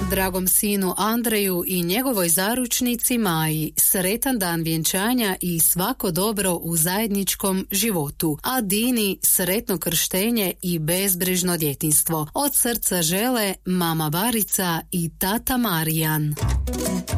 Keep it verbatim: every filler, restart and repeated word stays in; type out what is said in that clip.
Dragom sinu Andreju i njegovoj zaručnici Maji sretan dan vjenčanja i svako dobro u zajedničkom životu, a Dini sretno krštenje i bezbrižno djetinjstvo. Od srca žele mama Barica i tata Marijan.